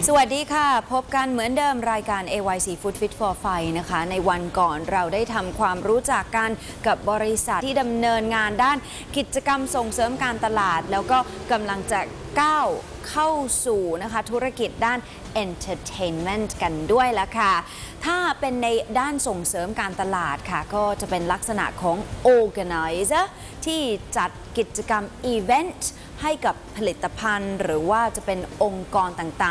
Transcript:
สวัสดีค่ะพบกันเหมือนเดิมรายการ AYC Food Fit for Fight นะคะในวันก่อนเราได้ทำความรู้จักกันกับบริษัทที่ดำเนินงานด้านกิจกรรมส่งเสริมการตลาดแล้วก็กำลังจะก้าวเข้าสู่นะคะธุรกิจด้าน Entertainment กันด้วยละค่ะถ้าเป็นในด้านส่งเสริมการตลาดค่ะก็จะเป็นลักษณะของ Organizer ที่จัดกิจกรรม Event ให้กับผลิตภัณฑ์หรือว่าจะเป็นองค์กรต่างๆ